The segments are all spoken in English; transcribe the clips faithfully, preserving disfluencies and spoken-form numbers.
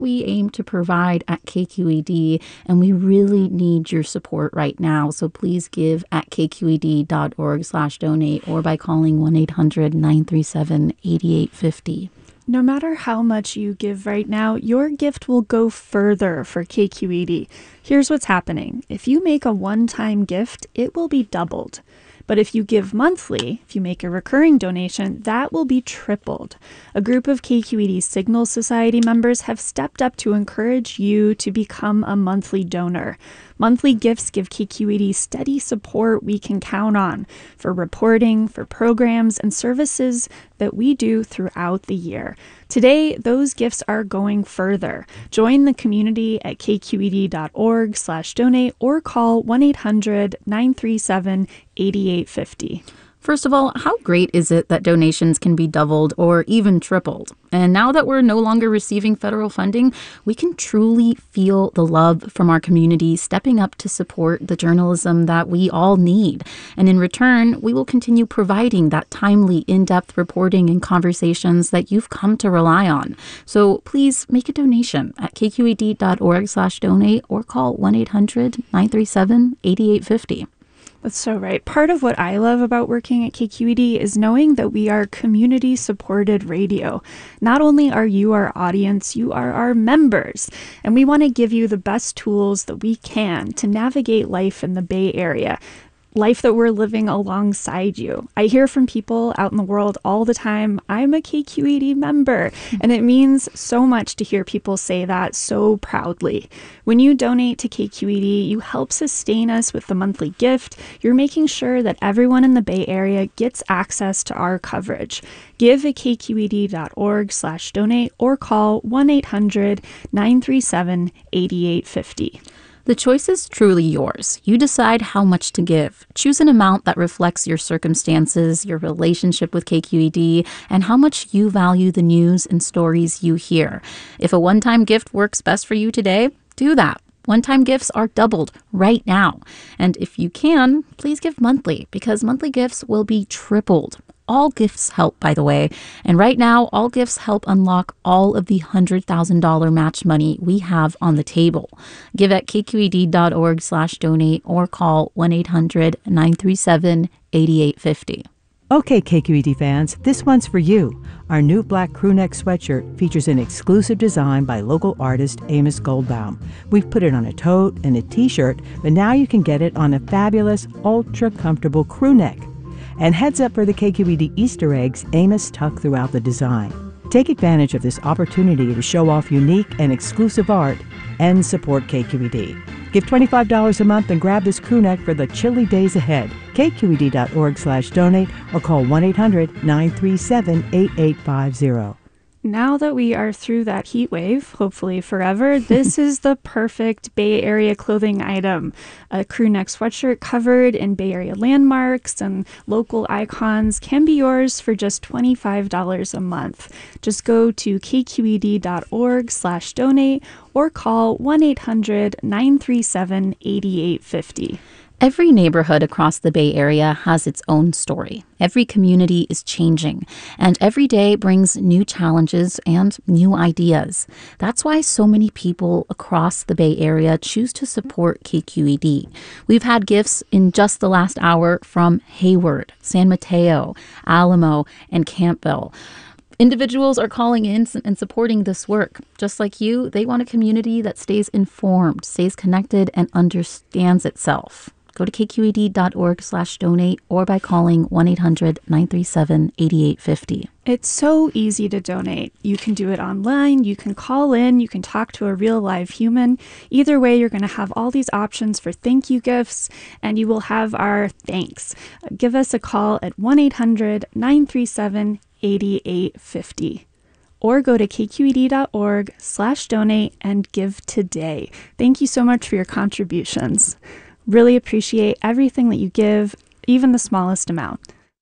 we aim to provide at K Q E D, and we really need your support right now. So please give at k q e d dot org slash donate or by calling one eight hundred nine three seven eight eight five zero. No matter how much you give right now, your gift will go further for K Q E D. Here's what's happening. If you make a one-time gift, it will be doubled. But if you give monthly, if you make a recurring donation, that will be tripled. A group of K Q E D Signal Society members have stepped up to encourage you to become a monthly donor. Monthly gifts give K Q E D steady support we can count on for reporting, for programs, and services that we do throughout the year. Today, those gifts are going further. Join the community at k q e d dot org slash donate or call one eight hundred nine three seven eight eight five zero. First of all, how great is it that donations can be doubled or even tripled? And now that we're no longer receiving federal funding, we can truly feel the love from our community stepping up to support the journalism that we all need. And in return, we will continue providing that timely, in-depth reporting and conversations that you've come to rely on. So please make a donation at k q e d dot org slash donate or call one eight hundred nine three seven eight eight five zero. That's so right. Part of what I love about working at K Q E D is knowing that we are community-supported radio. Not only are you our audience, you are our members. And we want to give you the best tools that we can to navigate life in the Bay Area. Life that we're living alongside you. I hear from people out in the world all the time, I'm a K Q E D member. And it means so much to hear people say that so proudly. When you donate to K Q E D, you help sustain us with the monthly gift. You're making sure that everyone in the Bay Area gets access to our coverage. Give at k q e d dot org slash donate or call one eight hundred nine three seven eight eight five zero. The choice is truly yours. You decide how much to give. Choose an amount that reflects your circumstances, your relationship with K Q E D, and how much you value the news and stories you hear. If a one-time gift works best for you today, do that. One-time gifts are doubled right now. And if you can, please give monthly, because monthly gifts will be tripled. All gifts help, by the way. And right now, all gifts help unlock all of the one hundred thousand dollars match money we have on the table. Give at k q e d dot org slash donate or call one eight hundred nine three seven eight eight five zero. Okay, K Q E D fans, this one's for you. Our new black crewneck sweatshirt features an exclusive design by local artist Amos Goldbaum. We've put it on a tote and a t-shirt, but now you can get it on a fabulous, ultra-comfortable crewneck. And heads up for the K Q E D Easter eggs Amos tucked throughout the design. Take advantage of this opportunity to show off unique and exclusive art and support K Q E D. Give twenty-five dollars a month and grab this crewneck for the chilly days ahead. k q e d dot org slash donate or call one eight hundred nine three seven eight eight five zero. Now that we are through that heat wave, hopefully forever, this is the perfect Bay Area clothing item. A crew neck sweatshirt covered in Bay Area landmarks and local icons can be yours for just twenty-five dollars a month. Just go to k q e d dot org slash donate or call one eight hundred nine three seven eight eight five zero. Every neighborhood across the Bay Area has its own story. Every community is changing, and every day brings new challenges and new ideas. That's why so many people across the Bay Area choose to support K Q E D. We've had gifts in just the last hour from Hayward, San Mateo, Alamo, and Campbell. Individuals are calling in and supporting this work. Just like you, they want a community that stays informed, stays connected, and understands itself. Go to k q e d dot org slash donate or by calling one eight hundred nine three seven eight eight five zero. It's so easy to donate. You can do it online, you can call in, you can talk to a real live human. Either way, you're going to have all these options for thank you gifts, and you will have our thanks. Give us a call at one eight hundred nine three seven eight eight five zero. Or go to k q e d dot org slash donate and give today. Thank you so much for your contributions. Really appreciate everything that you give, even the smallest amount.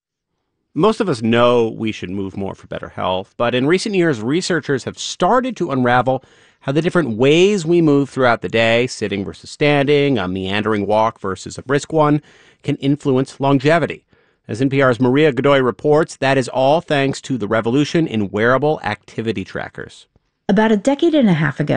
Most of us know we should move more for better health, but in recent years, researchers have started to unravel how the different ways we move throughout the day, sitting versus standing, a meandering walk versus a brisk one, can influence longevity. As N P R's Maria Godoy reports, that is all thanks to the revolution in wearable activity trackers. About a decade and a half ago,